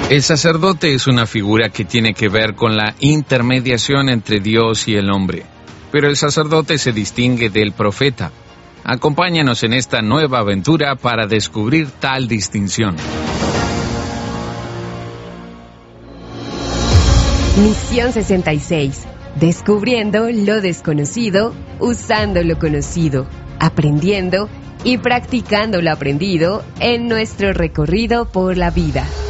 El sacerdote es una figura que tiene que ver con la intermediación entre Dios y el hombre, pero el sacerdote se distingue del profeta. Acompáñanos en esta nueva aventura para descubrir tal distinción. Misión 66. Descubriendo lo desconocido, usando lo conocido, aprendiendo y practicando lo aprendido en nuestro recorrido por la vida.